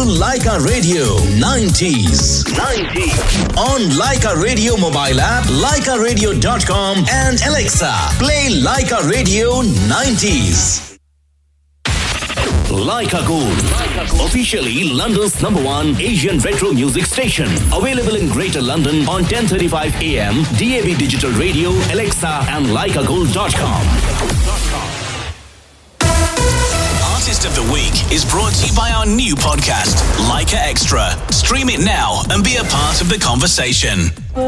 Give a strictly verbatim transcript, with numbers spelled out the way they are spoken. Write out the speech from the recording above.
Leica Radio nineties. nineties. On Leica Radio mobile app, leica radio dot com and Alexa, play Leica Radio nineties. Leica Gold, officially London's number one Asian retro music station. Available in Greater London on ten thirty-five A M, D A B Digital Radio, Alexa and leica gold dot com. Artist of the Week is brought to you by our new podcast, Leica Extra. Stream it now and be a part of the conversation.